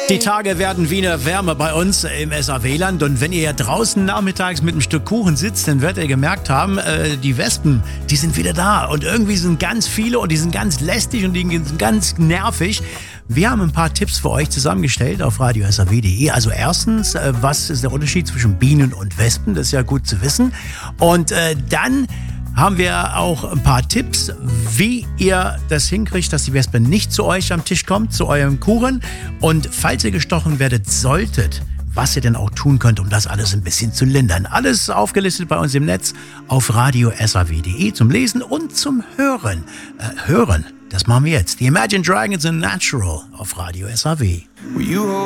Die Tage werden wieder wärmer bei uns im SAW-Land und wenn ihr ja draußen nachmittags mit einem Stück Kuchen sitzt, dann werdet ihr gemerkt haben, die Wespen, die sind wieder da und irgendwie sind ganz viele und die sind ganz lästig und die sind ganz nervig. Wir haben ein paar Tipps für euch zusammengestellt auf radio.saw.de. Also erstens, was ist der Unterschied zwischen Bienen und Wespen? Das ist ja gut zu wissen. Und dann haben wir auch ein paar Tipps, wie ihr das hinkriegt, dass die Wespe nicht zu euch am Tisch kommt, zu eurem Kuchen. Und falls ihr gestochen werdet solltet, was ihr denn auch tun könnt, um das alles ein bisschen zu lindern. Alles aufgelistet bei uns im Netz auf radio.saw.de zum Lesen und zum Hören. Hören, das machen wir jetzt. Die Imagine Dragons in Natural auf Radio SAW.